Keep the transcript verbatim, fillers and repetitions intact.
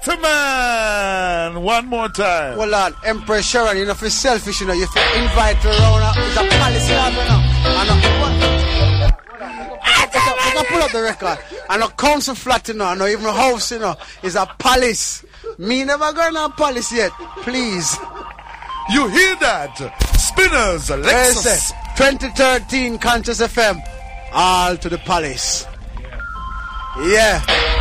Waterman! One more time. Well, on, Empress Sharon, you know, for selfish, you know, you have to invite her around. Uh, it's a palace here, you know. And uh, what? I pull up the record. And a council flat, you know, and even a house, you know, is a palace. Me never going to a palace yet. Please. You hear that? Spinners, Lexus. twenty thirteen Conscious F M. All to the palace. Yeah.